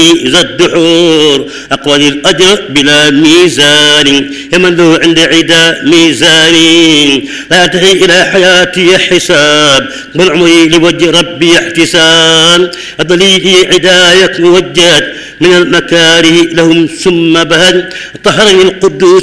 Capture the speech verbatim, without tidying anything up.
ذا الدحور أقوى الأجر بلا ميزان يمن له عند عدا ميزان لا ينتهي إلى حياتي حساب بل عمري لوجه ربي احتساب الضليل عداية موجهت من المكاره لهم ثم بهد طهرني القدوس